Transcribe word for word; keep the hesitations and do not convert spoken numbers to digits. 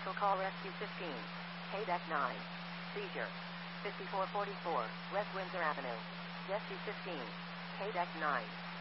Vehicle call Rescue fifteen. K-Deck nine. Seizure. fifty-four forty-four, West Windsor Avenue. Rescue fifteen. K-Deck nine.